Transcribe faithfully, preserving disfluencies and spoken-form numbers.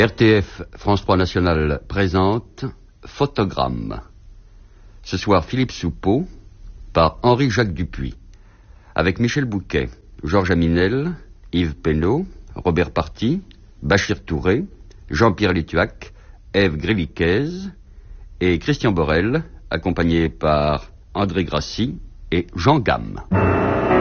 R T F France trois National présente Photogramme. Ce soir, Philippe Soupeau par Henri-Jacques Dupuis, avec Michel Bouquet, Georges Aminel, Yves Pénaud, Robert Party, Bachir Touré, Jean-Pierre Lituac, Ève Gréviquez et Christian Borel, accompagné par André Grassi et Jean Gamme.